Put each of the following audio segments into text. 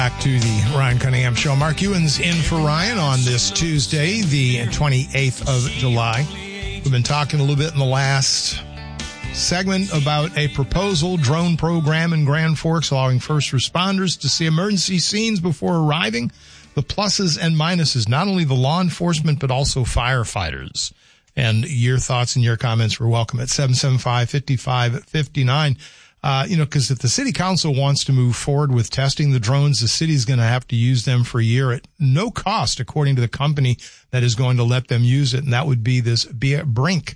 Back to the Ryan Cunningham Show. Mark Ewan's in for Ryan on this Tuesday, the 28th of July. We've been talking a little bit in the last segment about a proposal drone program in Grand Forks allowing first responders to see emergency scenes before arriving. The pluses and minuses, not only the law enforcement, but also firefighters. And your thoughts and your comments were welcome at 775-5559. Because if the city council wants to move forward with testing the drones, the city's going to have to use them for a year at no cost, according to the company that is going to let them use it. And that would be this Brink,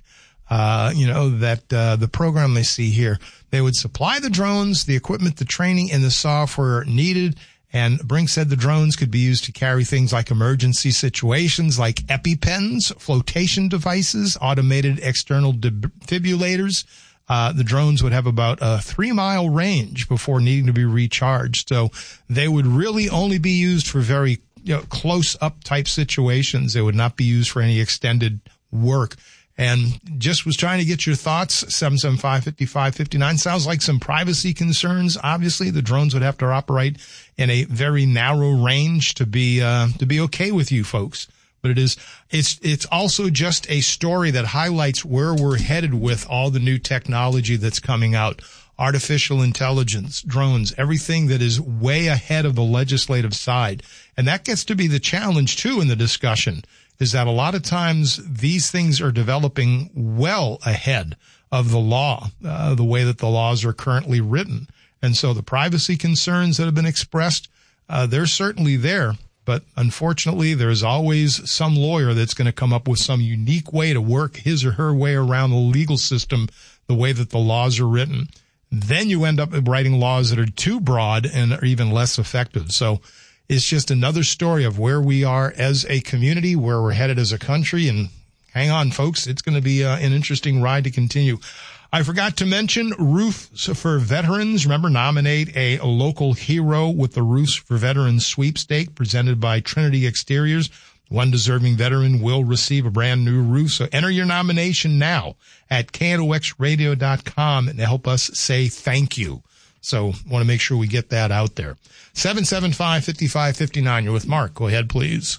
the program they see here. They would supply the drones, the equipment, the training, and the software needed. And Brink said the drones could be used to carry things like emergency situations like EpiPens, flotation devices, automated external defibrillators. The drones would have about a 3-mile range before needing to be recharged. So they would really only be used for very close up type situations. They would not be used for any extended work. And just was trying to get your thoughts. 775-5559 sounds like some privacy concerns. Obviously, the drones would have to operate in a very narrow range to be okay with you folks. But it's also just a story that highlights where we're headed with all the new technology that's coming out. Artificial intelligence, drones, everything that is way ahead of the legislative side. And that gets to be the challenge, too, in the discussion, is that a lot of times these things are developing well ahead of the law, the way that the laws are currently written. And so the privacy concerns that have been expressed, they're certainly there. But unfortunately, there's always some lawyer that's going to come up with some unique way to work his or her way around the legal system, the way that the laws are written. Then you end up writing laws that are too broad and are even less effective. So it's just another story of where we are as a community, where we're headed as a country. And hang on, folks, it's going to be an interesting ride to continue. I forgot to mention Roofs for Veterans. Remember, nominate a local hero with the Roofs for Veterans sweepstake presented by Trinity Exteriors. One deserving veteran will receive a brand new roof. So enter your nomination now at KNOXradio.com and help us say thank you. So want to make sure we get that out there. 775-5559. You're with Mark. Go ahead, please.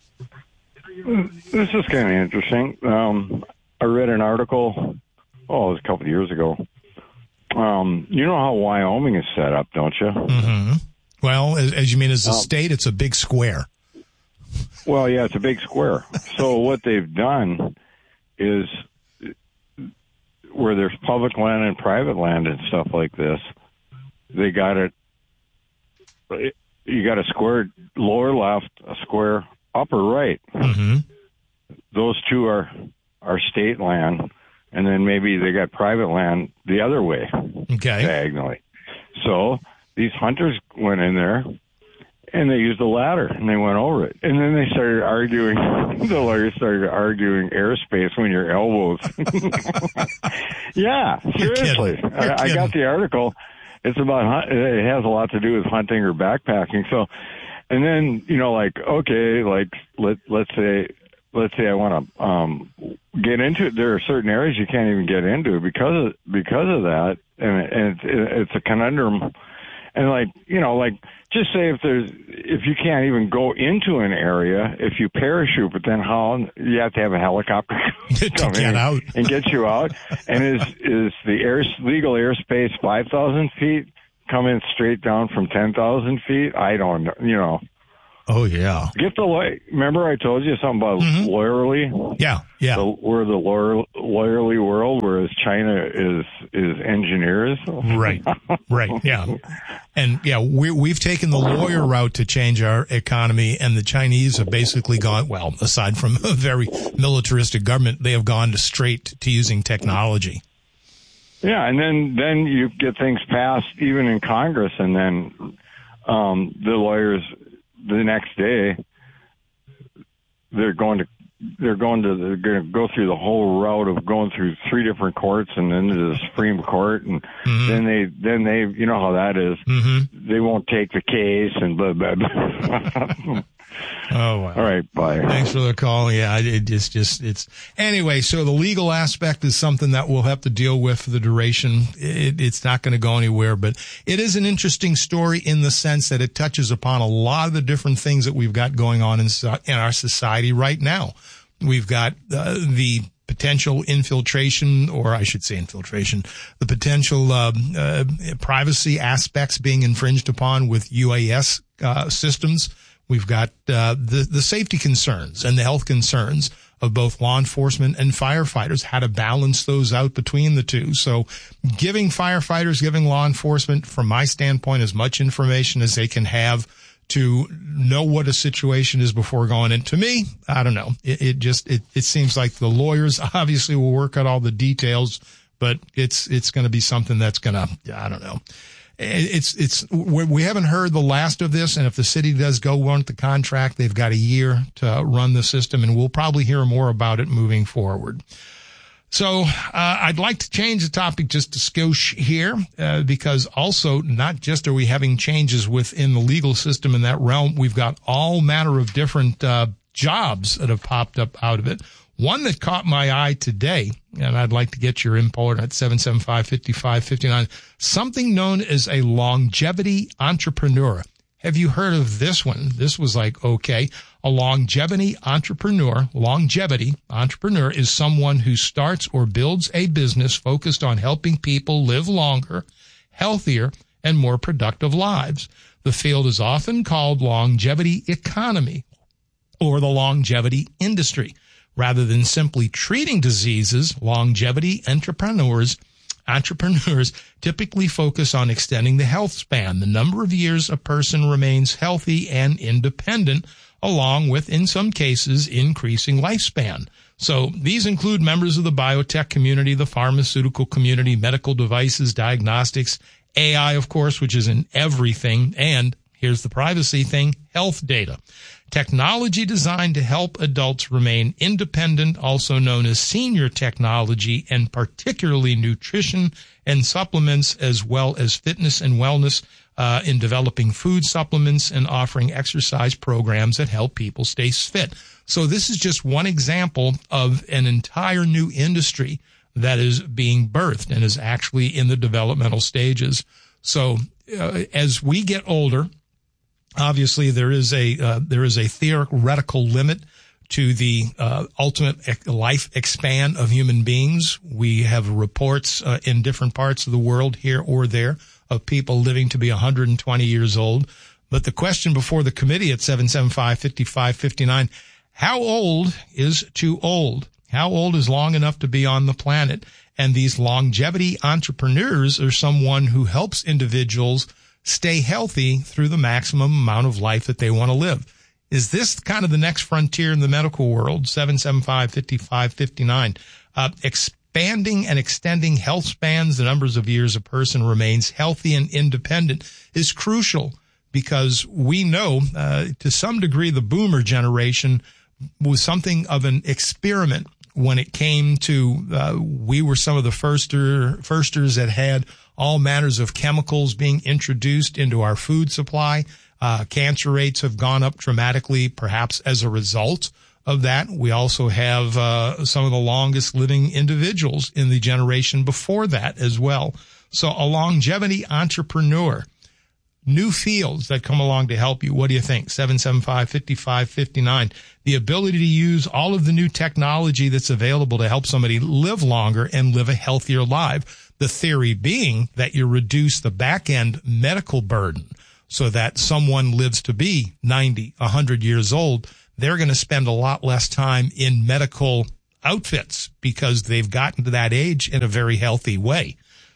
This is kind of interesting. I read an article. It was a couple of years ago. You know how Wyoming is set up, don't you? Mm-hmm. Well, as you mean as a state, it's a big square. Well, yeah, it's a big square. So what they've done is where there's public land and private land and stuff like this, they got it. You got a square lower left, a square upper right. Mm-hmm. Those two are state land. And then maybe they got private land the other way, diagonally. So these hunters went in there, and they used a ladder, and they went over it. And then they started arguing. The lawyers started arguing airspace when your elbows. Yeah, seriously. I got the article. It's about, it has a lot to do with hunting or backpacking. So, and then, let's say I want to get into it. There are certain areas you can't even get into because of that, and it's a conundrum. And just say if you can't even go into an area if you parachute, but then how you have to have a helicopter come in out and get you out. And is the legal airspace 5,000 feet coming straight down from 10,000 feet? I don't know. Oh, yeah. Remember I told you something about lawyerly? Yeah. We're the lawyerly world, whereas China is engineers. Right, yeah. And, yeah, we've taken the lawyer route to change our economy, and the Chinese have basically gone, well, aside from a very militaristic government, they have gone straight to using technology. Yeah, and then you get things passed even in Congress, and then the lawyers the next day they're going to go through the whole route of going through 3 different courts and then to the Supreme Court, and then they you know how that is. They won't take the case and blah blah blah. Oh, wow. All right. Bye. Thanks for the call. Yeah, it's anyway. So the legal aspect is something that we'll have to deal with for the duration. It's not going to go anywhere, but it is an interesting story in the sense that it touches upon a lot of the different things that we've got going on in our society right now. We've got the potential infiltration, or I should say infiltration, the potential privacy aspects being infringed upon with UAS systems. We've got the safety concerns and the health concerns of both law enforcement and firefighters, how to balance those out between the two. So giving firefighters, giving law enforcement, from my standpoint, as much information as they can have to know what a situation is before going in. To me, I don't know. It seems like the lawyers obviously will work out all the details, but it's going to be something that's going to, I don't know. We haven't heard the last of this, and if the city does go on the contract, they've got a year to run the system, and we'll probably hear more about it moving forward. So I'd like to change the topic just a skosh here, because also not just are we having changes within the legal system in that realm, we've got all manner of different jobs that have popped up out of it. One that caught my eye today, and I'd like to get your input at 775-5559, something known as a longevity entrepreneur. Have you heard of this one? This was like, okay, a longevity entrepreneur is someone who starts or builds a business focused on helping people live longer, healthier, and more productive lives. The field is often called longevity economy or the longevity industry. Rather than simply treating diseases, longevity entrepreneurs typically focus on extending the health span, the number of years a person remains healthy and independent, along with, in some cases, increasing lifespan. So these include members of the biotech community, the pharmaceutical community, medical devices, diagnostics, AI, of course, which is in everything, and here's the privacy thing, health data. Technology designed to help adults remain independent, also known as senior technology, and particularly nutrition and supplements, as well as fitness and wellness in developing food supplements and offering exercise programs that help people stay fit. So this is just one example of an entire new industry that is being birthed and is actually in the developmental stages. So as we get older, obviously, there is a theoretical limit to the ultimate life span of human beings. We have reports in different parts of the world, here or there, of people living to be 120 years old. But the question before the committee at 775-5559, how old is too old? How old is long enough to be on the planet? And these longevity entrepreneurs are someone who helps individuals stay healthy through the maximum amount of life that they want to live. Is this kind of the next frontier in the medical world? 775-5559. Expanding and extending health spans, the numbers of years a person remains healthy and independent, is crucial because we know, to some degree, the boomer generation was something of an experiment when it came to, we were some of the firsters that had all manners of chemicals being introduced into our food supply. Cancer rates have gone up dramatically, perhaps as a result of that. We also have some of the longest living individuals in the generation before that as well. So a longevity entrepreneur, new fields that come along to help you. What do you think? 775-5559. The ability to use all of the new technology that's available to help somebody live longer and live a healthier life. The theory being that you reduce the back-end medical burden so that someone lives to be 90, 100 years old. They're going to spend a lot less time in medical outfits because they've gotten to that age in a very healthy way.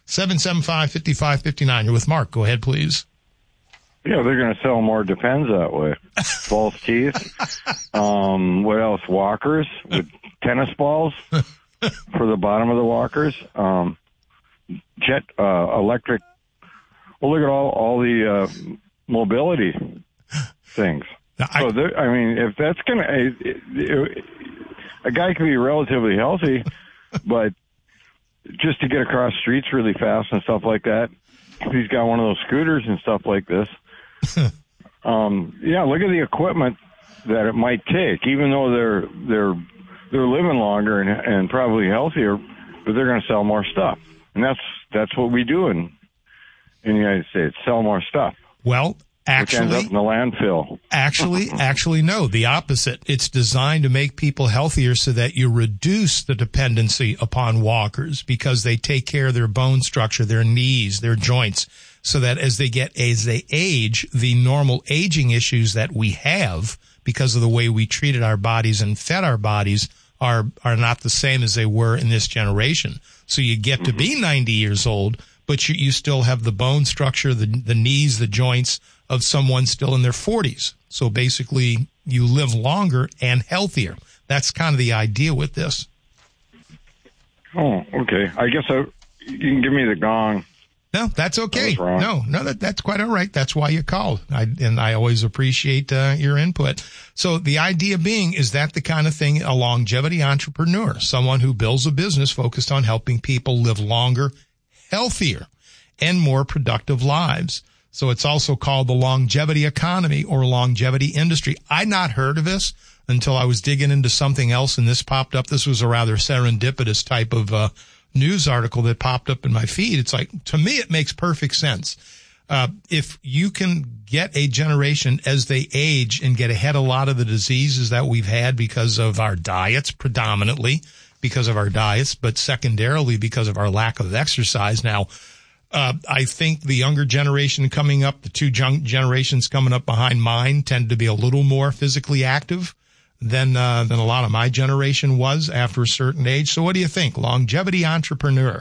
775-5559. You're with Mark. Go ahead, please. Yeah, they're going to sell more Depends that way. False teeth. What else? Walkers with tennis balls for the bottom of the walkers. Electric. Well, look at all the mobility things. Now, if that's going to, a guy can be relatively healthy, but just to get across streets really fast and stuff like that, if he's got one of those scooters and stuff like this. Look at the equipment that it might take, even though they're living longer and probably healthier, but they're going to sell more stuff. And that's what we do in the United States, sell more stuff. Well, actually, which ends up in the landfill. Actually, no, the opposite. It's designed to make people healthier so that you reduce the dependency upon walkers, because they take care of their bone structure, their knees, their joints, so that as they age, the normal aging issues that we have because of the way we treated our bodies and fed our bodies are not the same as they were in this generation. So you get to be 90 years old, but you still have the bone structure, the knees, the joints of someone still in their 40s. So basically, you live longer and healthier. That's kind of the idea with this. Oh, okay. I guess you can give me the gong. No, that's okay. No, that's quite all right. That's why you called. I always appreciate your input. So the idea being, is that the kind of thing a longevity entrepreneur, someone who builds a business focused on helping people live longer, healthier, and more productive lives. So it's also called the longevity economy or longevity industry. I'd not heard of this until I was digging into something else, and this popped up. This was a rather serendipitous type of news article that popped up in my feed. It's like, to me, it makes perfect sense. If you can get a generation as they age and get ahead of a lot of the diseases that we've had because of our diets, predominantly because of our diets, but secondarily because of our lack of exercise. Now, I think the younger generation coming up, the two generations coming up behind mine, tend to be a little more physically active than a lot of my generation was after a certain age. So what do you think? Longevity entrepreneur,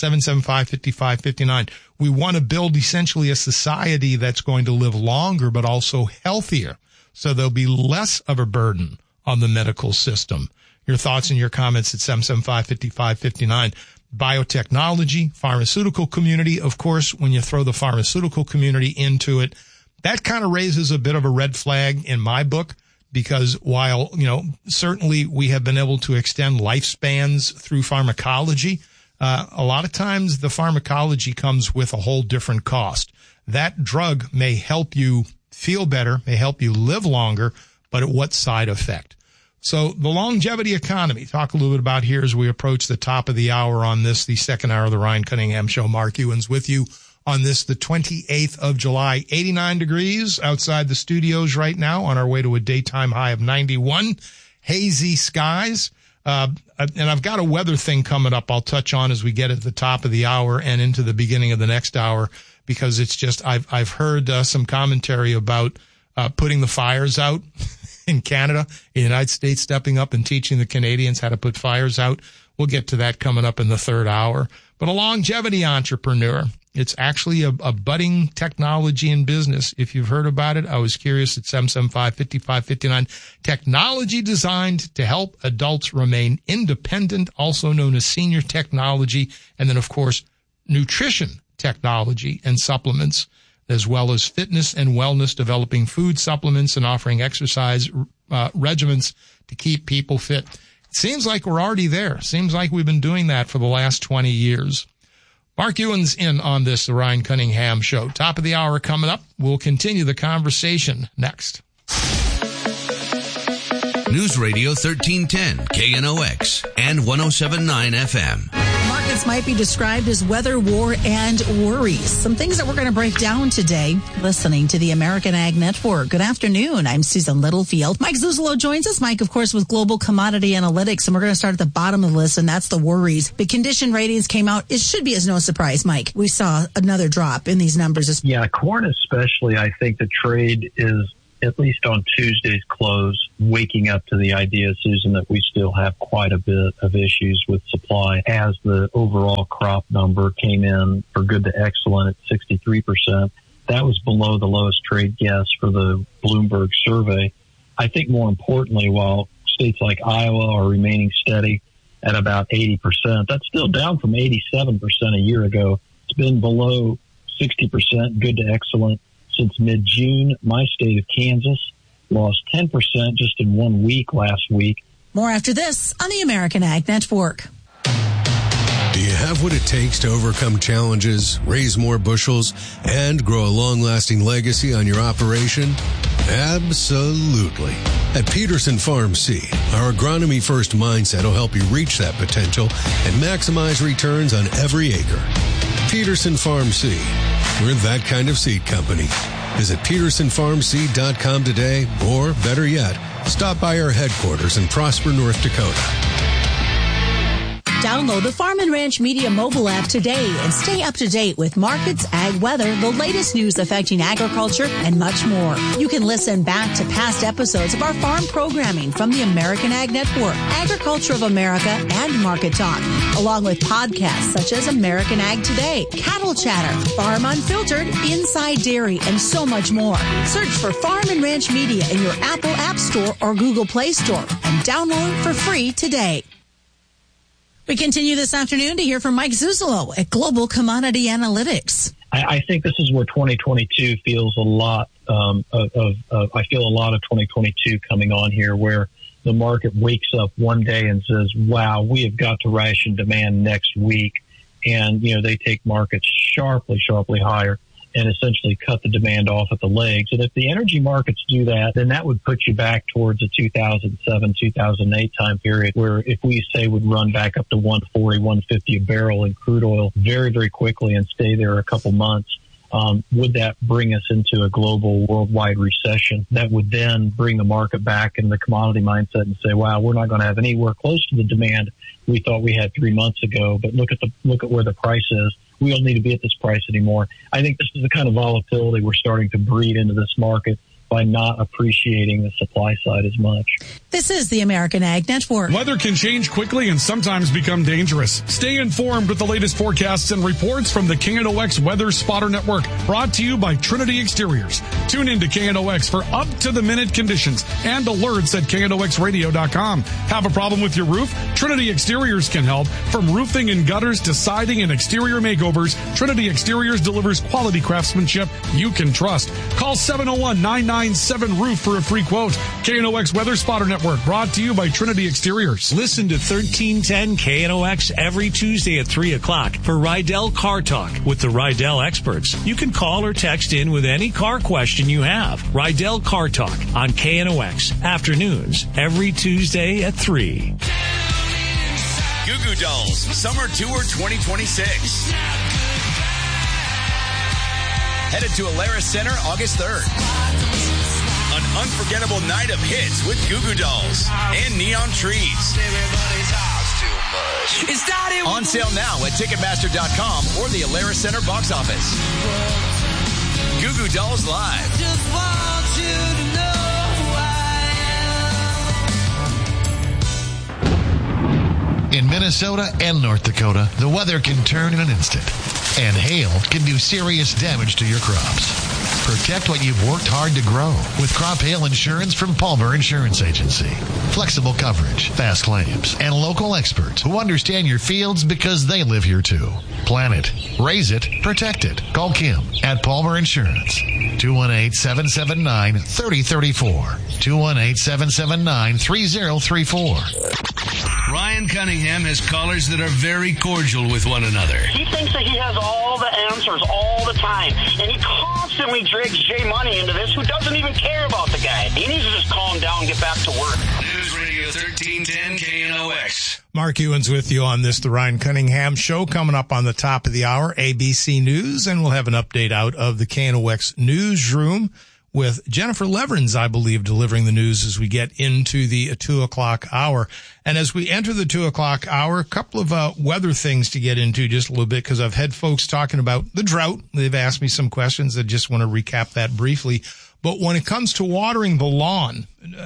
775-5559. We want to build essentially a society that's going to live longer, but also healthier. So there'll be less of a burden on the medical system. Your thoughts and your comments at 775-5559. Biotechnology, pharmaceutical community. Of course, when you throw the pharmaceutical community into it, that kind of raises a bit of a red flag in my book, because while, certainly we have been able to extend lifespans through pharmacology, a lot of times the pharmacology comes with a whole different cost. That drug may help you feel better, may help you live longer, but at what side effect? So the longevity economy, talk a little bit about here as we approach the top of the hour on this, the second hour of the Ryan Cunningham Show. Mark Ewens with you on this, the 28th of July, 89 degrees outside the studios right now, on our way to a daytime high of 91, hazy skies. And I've got a weather thing coming up I'll touch on as we get at the top of the hour and into the beginning of the next hour, because it's just, I've heard some commentary about putting the fires out in Canada, in the United States stepping up and teaching the Canadians how to put fires out. We'll get to that coming up in the third hour. But a longevity entrepreneur, it's actually a budding technology in business. If you've heard about it, I was curious at 775-5559. Technology designed to help adults remain independent, also known as senior technology. And then, of course, nutrition technology and supplements, as well as fitness and wellness, developing food supplements and offering exercise regimens to keep people fit. It seems like we're already there. Seems like we've been doing that for the last 20 years. Mark Ewens in on this, the Ryan Cunningham Show. Top of the hour coming up. We'll continue the conversation next. News Radio 1310, KNOX, and 107.9 FM. Markets might be described as weather, war, and worries. Some things that we're going to break down today, listening to the American Ag Network. Good afternoon. I'm Susan Littlefield. Mike Zuzolo joins us. Mike, of course, with Global Commodity Analytics, and we're going to start at the bottom of the list, and that's the worries. The condition ratings came out. It should be as no surprise, Mike. We saw another drop in these numbers. Yeah, corn especially. I think the trade is, at least on Tuesday's close, waking up to the idea, Susan, that we still have quite a bit of issues with supply, as the overall crop number came in for good to excellent at 63%. That was below the lowest trade guess for the Bloomberg survey. I think more importantly, while states like Iowa are remaining steady at about 80%, that's still down from 87% a year ago. It's been below 60%, good to excellent, since mid-June. My state of Kansas lost 10% just in 1 week last week. More after this on the American Ag Network. Do you have what it takes to overcome challenges, raise more bushels, and grow a long-lasting legacy on your operation? Absolutely. At Peterson Farm Seed, our agronomy-first mindset will help you reach that potential and maximize returns on every acre. Peterson Farm Seed. We're that kind of seed company. Visit PetersonFarmSeed.com today, or better yet, stop by our headquarters in Prosper, North Dakota. Download the Farm and Ranch Media mobile app today and stay up to date with markets, ag weather, the latest news affecting agriculture, and much more. You can listen back to past episodes of our farm programming from the American Ag Network, Agriculture of America, and Market Talk, along with podcasts such as American Ag Today, Cattle Chatter, Farm Unfiltered, Inside Dairy, and so much more. Search for Farm and Ranch Media in your Apple App Store or Google Play Store and download for free today. We continue this afternoon to hear from Mike Zuzolo at Global Commodity Analytics. I think this is where 2022 feels a lot I feel a lot of 2022 coming on here, where the market wakes up one day and says, wow, we have got to ration demand next week. And, they take markets sharply higher and essentially cut the demand off at the legs. And if the energy markets do that, then that would put you back towards a 2007, 2008 time period, where if we say would run back up to 140, 150 a barrel in crude oil very, very quickly and stay there a couple months, would that bring us into a global worldwide recession? That would then bring the market back in the commodity mindset and say, wow, we're not going to have anywhere close to the demand we thought we had 3 months ago, but look at where the price is. We don't need to be at this price anymore. I think this is the kind of volatility we're starting to breed into this market by not appreciating the supply side as much. This is the American Ag Network. Weather can change quickly and sometimes become dangerous. Stay informed with the latest forecasts and reports from the KNOX Weather Spotter Network, brought to you by Trinity Exteriors. Tune in to KNOX for up-to-the-minute conditions and alerts at KNOXradio.com. Have a problem with your roof? Trinity Exteriors can help. From roofing and gutters to siding and exterior makeovers, Trinity Exteriors delivers quality craftsmanship you can trust. Call 701-997-ROOF for a free quote. KNOX Weather Spotter Network, brought to you by Trinity Exteriors. Listen to 1310 KNOX every Tuesday at 3 o'clock for Rydell Car Talk with the Rydell experts. You can call or text in with any car question you have. Rydell Car Talk on KNOX afternoons every Tuesday at 3. Goo Goo Dolls Summer Tour 2026. Headed to Alaris Center August 3rd. An unforgettable night of hits with Goo Goo Dolls and Neon Trees. On sale now at Ticketmaster.com or the Alaris Center box office. Goo Goo Dolls Live. Just want you to know I am. In Minnesota and North Dakota, the weather can turn in an instant, and hail can do serious damage to your crops. Protect what you've worked hard to grow with crop hail insurance from Palmer Insurance Agency. Flexible coverage, fast claims, and local experts who understand your fields because they live here too. Plan it, raise it, protect it. Call Kim at Palmer Insurance. 218-779-3034. 218-779-3034. Ryan Cunningham has callers that are very cordial with one another. He thinks that he has all the answers all the time, and he constantly drags Jay Money into this, who doesn't even care about the guy. He needs to just calm down and get back to work. News Radio 1310 KNOX. Mark Ewan's with you on this, the Ryan Cunningham Show, coming up on the top of the hour, ABC News, and we'll have an update out of the KNOX newsroom with Jennifer Leverins, I believe, delivering the news as we get into the 2 o'clock hour. And as we enter the 2 o'clock hour, a couple of weather things to get into just a little bit, because I've had folks talking about the drought. They've asked me some questions. I just want to recap that briefly. But when it comes to watering the lawn,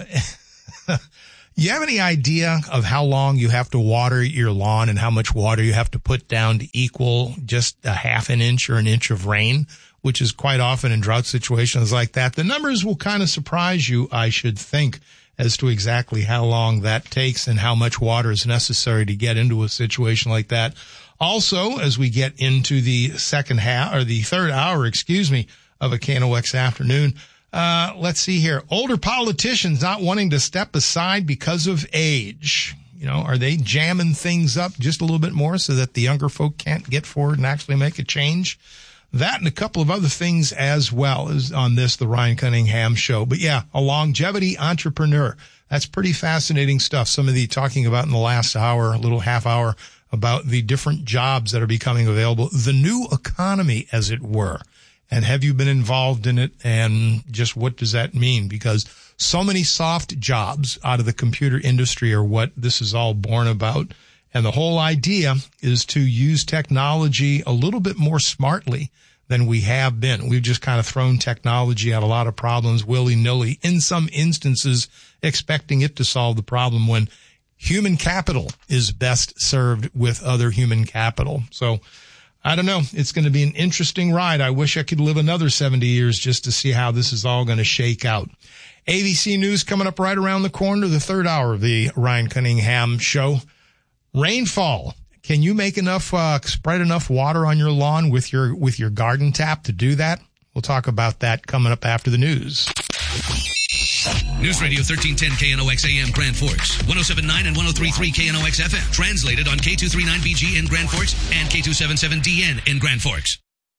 you have any idea of how long you have to water your lawn and how much water you have to put down to equal just a half an inch or an inch of rain, which is quite often in drought situations like that? The numbers will kind of surprise you, I should think, as to exactly how long that takes and how much water is necessary to get into a situation like that. Also, as we get into the third hour, of a KNOX afternoon, let's see here. Older politicians not wanting to step aside because of age. You know, are they jamming things up just a little bit more so that the younger folk can't get forward and actually make a change? That and a couple of other things as well as on this, the Ryan Cunningham Show. But yeah, a longevity entrepreneur. That's pretty fascinating stuff. Some of the talking about in the last hour, a little half hour, about the different jobs that are becoming available, the new economy, as it were. And have you been involved in it? And just what does that mean? Because so many soft jobs out of the computer industry are what this is all born about. And the whole idea is to use technology a little bit more smartly than we have been. We've just kind of thrown technology at a lot of problems willy-nilly, in some instances expecting it to solve the problem when human capital is best served with other human capital. So I don't know. It's going to be an interesting ride. I wish I could live another 70 years just to see how this is all going to shake out. ABC News coming up right around the corner, the third hour of the Ryan Cunningham Show. Rainfall. Can you make enough, spread enough water on your lawn with your garden tap to do that? We'll talk about that coming up after the news. News Radio 1310 KNOX AM Grand Forks, 107.9 and 103.3 KNOX FM. Translated on K239BG in Grand Forks and K277DN in Grand Forks.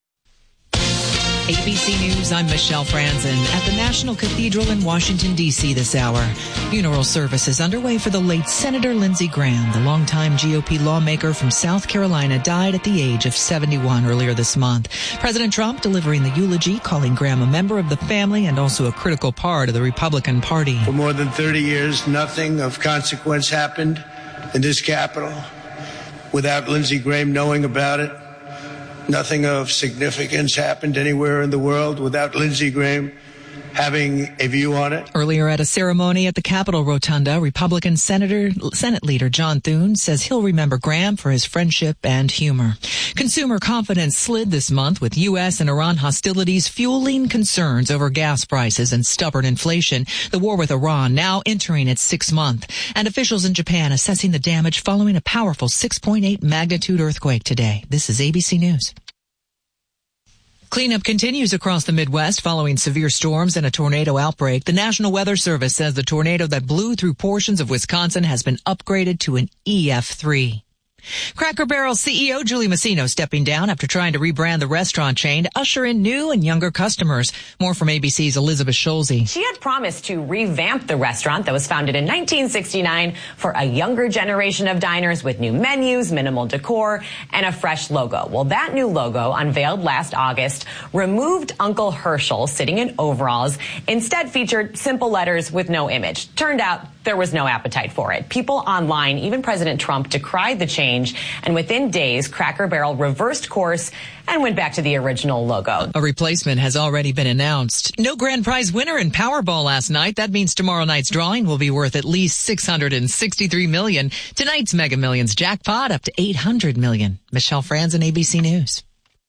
ABC News, I'm Michelle Franzen. At the National Cathedral in Washington, D.C. this hour, funeral services underway for the late Senator Lindsey Graham. The longtime GOP lawmaker from South Carolina died at the age of 71 earlier this month. President Trump delivering the eulogy, calling Graham a member of the family and also a critical part of the Republican Party. For more than 30 years, nothing of consequence happened in this Capitol without Lindsey Graham knowing about it. Nothing of significance happened anywhere in the world without Lindsey Graham having a view on it. Earlier at a ceremony at the Capitol Rotunda, Republican Senate Leader John Thune says he'll remember Graham for his friendship and humor. Consumer confidence slid this month with U.S. and Iran hostilities fueling concerns over gas prices and stubborn inflation. The war with Iran now entering its 6th month. And officials in Japan assessing the damage following a powerful 6.8 magnitude earthquake today. This is ABC News. Cleanup continues across the Midwest following severe storms and a tornado outbreak. The National Weather Service says the tornado that blew through portions of Wisconsin has been upgraded to an EF3. Cracker Barrel CEO Julie Masino stepping down after trying to rebrand the restaurant chain to usher in new and younger customers. More from ABC's Elizabeth Scholze. She had promised to revamp the restaurant that was founded in 1969 for a younger generation of diners with new menus, minimal decor, and a fresh logo. Well, that new logo, unveiled last August, removed Uncle Herschel sitting in overalls, instead featured simple letters with no image. Turned out there was no appetite for it. People online, even President Trump, decried the change, and within days, Cracker Barrel reversed course and went back to the original logo. A replacement has already been announced. No grand prize winner in Powerball last night. That means tomorrow night's drawing will be worth at least $663 million. Tonight's Mega Millions jackpot up to $800 million. Michelle Franzen, ABC News.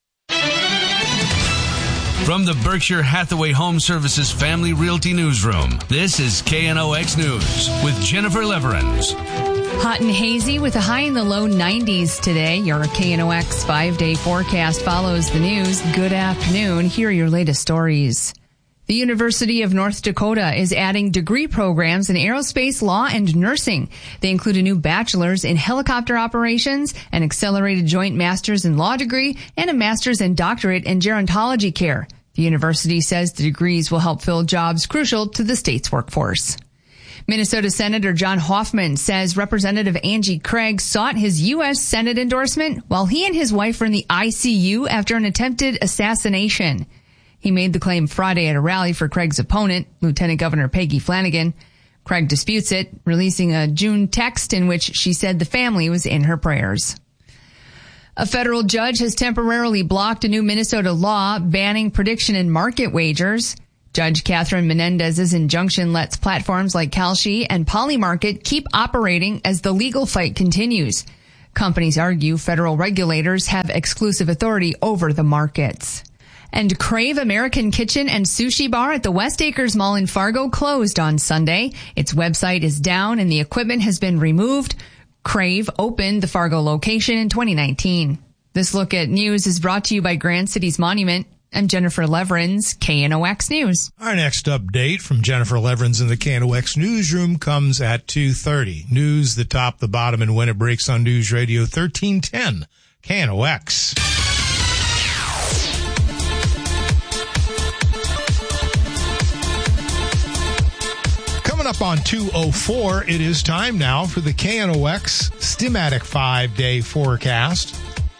From the Berkshire Hathaway Home Services Family Realty Newsroom, this is KNOX News with Jennifer Leverins. Hot and hazy with a high in the low 90s today. Your KNOX 5-day forecast follows the news. Good afternoon. Here are your latest stories. The University of North Dakota is adding degree programs in aerospace, law, and nursing. They include a new bachelor's in helicopter operations, an accelerated joint master's in law degree, and a master's and doctorate in gerontology care. The university says the degrees will help fill jobs crucial to the state's workforce. Minnesota Senator John Hoffman says Representative Angie Craig sought his U.S. Senate endorsement while he and his wife were in the ICU after an attempted assassination. He made the claim Friday at a rally for Craig's opponent, Lieutenant Governor Peggy Flanagan. Craig disputes it, releasing a June text in which she said the family was in her prayers. A federal judge has temporarily blocked a new Minnesota law banning prediction and market wagers. Judge Catherine Menendez's injunction lets platforms like Kalshi and Polymarket keep operating as the legal fight continues. Companies argue federal regulators have exclusive authority over the markets. And Crave American Kitchen and Sushi Bar at the West Acres Mall in Fargo closed on Sunday. Its website is down and the equipment has been removed. Crave opened the Fargo location in 2019. This look at news is brought to you by Grand Cities Monument. I'm Jennifer Leverins, KNOX News. Our next update from Jennifer Leverins in the KNOX newsroom comes at 2:30. News, the top, the bottom, and when it breaks on News Radio 1310, KNOX. Coming up on 2:04, it is time now for the KNOX Stimatic 5-day forecast.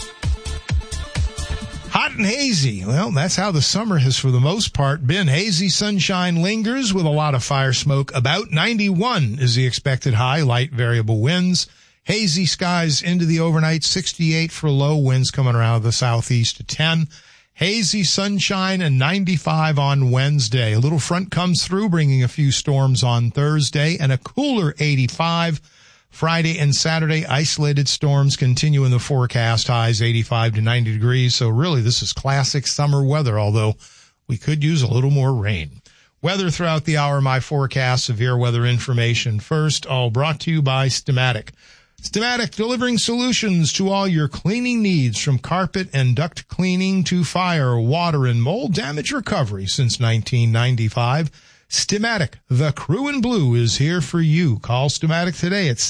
Hot and hazy. Well, that's how the summer has, for the most part, been. Hazy sunshine lingers with a lot of fire smoke. About 91 is the expected high, light variable winds. Hazy skies into the overnight, 68 for low, winds coming around the southeast to 10. Hazy sunshine and 95 on Wednesday. A little front comes through, bringing a few storms on Thursday, and a cooler 85. Friday and Saturday, isolated storms continue in the forecast, highs 85 to 90 degrees. So really, this is classic summer weather, although we could use a little more rain. Weather throughout the hour, my forecast, severe weather information first, all brought to you by Stimatic. Stimatic, delivering solutions to all your cleaning needs, from carpet and duct cleaning to fire, water, and mold damage recovery since 1995. Stimatic, the crew in blue, is here for you. Call Stimatic today at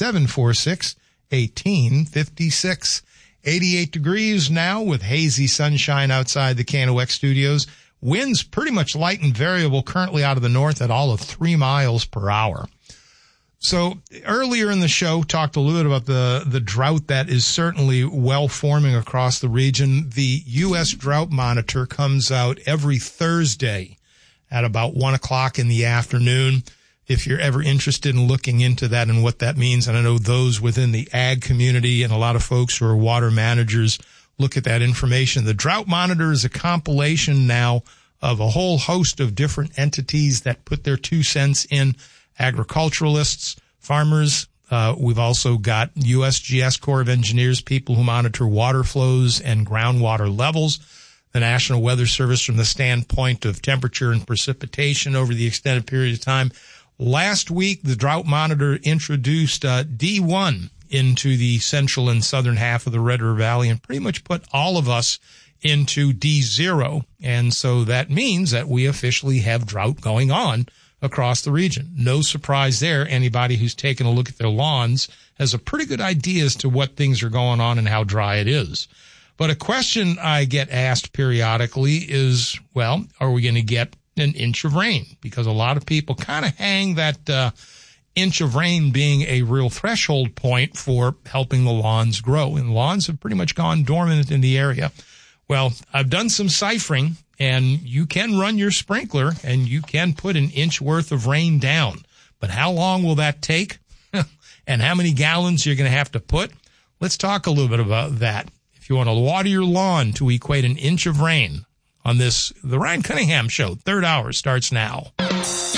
746-1856. 88 degrees now with hazy sunshine outside the KNOX studios. Winds pretty much light and variable, currently out of the north at all of 3 miles per hour. So earlier in the show, talked a little bit about the drought that is certainly well forming across the region. The U.S. Drought Monitor comes out every Thursday at about 1 o'clock in the afternoon. If you're ever interested in looking into that and what that means, and I know those within the ag community and a lot of folks who are water managers look at that information. The Drought Monitor is a compilation now of a whole host of different entities that put their 2 cents in. Agriculturalists, farmers. We've also got USGS Corps of Engineers, people who monitor water flows and groundwater levels. The National Weather Service from the standpoint of temperature and precipitation over the extended period of time. Last week, the Drought Monitor introduced D1 into the central and southern half of the Red River Valley and pretty much put all of us into D0. And so that means that we officially have drought going on across the region. No surprise there. Anybody who's taken a look at their lawns has a pretty good idea as to what things are going on and how dry it is. But a question I get asked periodically is, well, are we going to get an inch of rain? Because a lot of people kind of hang that inch of rain being a real threshold point for helping the lawns grow. And lawns have pretty much gone dormant in the area. Well, I've done some ciphering, and you can run your sprinkler and you can put an inch worth of rain down. But how long will that take? And how many gallons you're going to have to put? Let's talk a little bit about that. If you want to water your lawn to equate an inch of rain on this, the Ryan Cunningham Show, 3rd hour starts now.